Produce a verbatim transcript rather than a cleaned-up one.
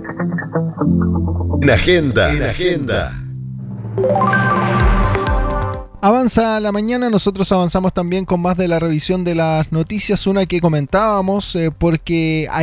En agenda, en agenda. Avanza la mañana, nosotros avanzamos también con más de la revisión de las noticias, una que comentábamos, eh, porque